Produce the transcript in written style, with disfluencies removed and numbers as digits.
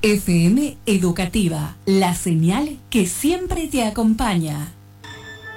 FM Educativa, la señal que siempre te acompaña.